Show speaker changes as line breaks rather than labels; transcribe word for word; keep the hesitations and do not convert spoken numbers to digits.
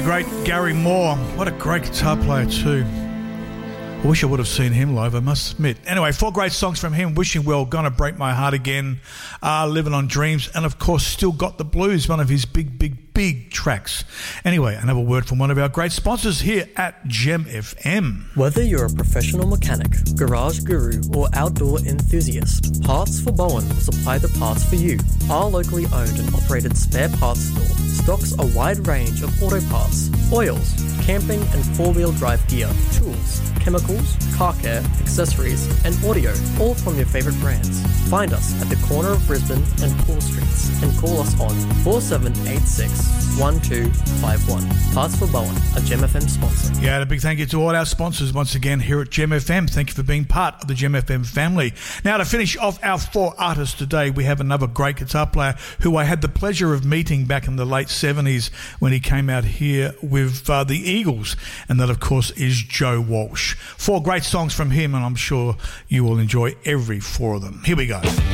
The great Gary Moore. What a great guitar player too. I wish I would have seen him live, I must admit. Anyway, four great songs from him. Wishing Well, Gonna Break My Heart Again, uh, Living on Dreams, and of course Still Got the Blues, one of his big, big, big tracks. Anyway, another word from one of our great sponsors here at Gem F M.
Whether you're a professional mechanic, garage guru, or outdoor enthusiast, Parts for Bowen will supply the parts for you. Our locally owned and operated spare parts store stocks a wide range of auto parts, oils, camping and four-wheel drive gear, tools, chemicals, car care, accessories, and audio, all from your favourite brands. Find us at the corner of Brisbane and Paul Streets and call us on four seven eight six, one two five one. Parts for Bowen, a Gem F M sponsor.
Yeah, and a big thank you to all our sponsors once again here at Gem F M. Thank you for being part of the Gem F M family. Now, to finish off our four artists today, we have another great guitar player who I had the pleasure of meeting back in the late seventies when he came out here with uh, the Eagles, and that, of course, is Joe Walsh. Four great songs from him, and I'm sure you will enjoy every four of them. Here we go.